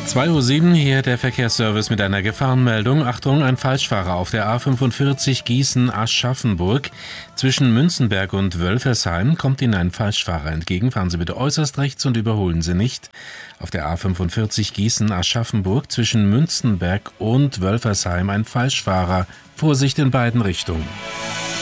2:07 Uhr, hier der Verkehrsservice mit einer Gefahrenmeldung. Achtung, ein Falschfahrer auf der A45 Gießen-Aschaffenburg. Zwischen Münzenberg und Wölfersheim kommt Ihnen ein Falschfahrer entgegen. Fahren Sie bitte äußerst rechts und überholen Sie nicht. Auf der A45 Gießen-Aschaffenburg zwischen Münzenberg und Wölfersheim ein Falschfahrer. Vorsicht in beiden Richtungen.